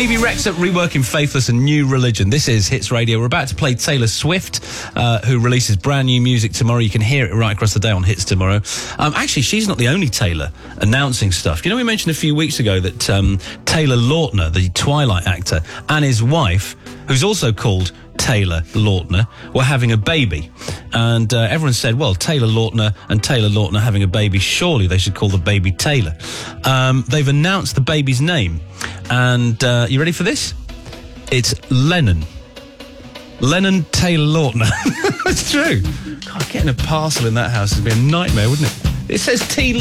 Bebe Rexha reworking Faithless and New Religion. This is Hits Radio. We're about to play Taylor Swift, who releases brand new music tomorrow. You can hear it right across the day on Hits tomorrow. Actually, she's not the only Taylor announcing stuff. You know, we mentioned a few weeks ago that Taylor Lautner, the Twilight actor, and his wife, who's also called Taylor Lautner, were having a baby. And everyone said, well, Taylor Lautner and Taylor Lautner having a baby, surely they should call the baby Taylor. They've announced the baby's name. And you ready for this? It's Lennon. Lennon Taylor Lautner. It's true. God, getting a parcel in that house would be a nightmare, wouldn't it? It says T.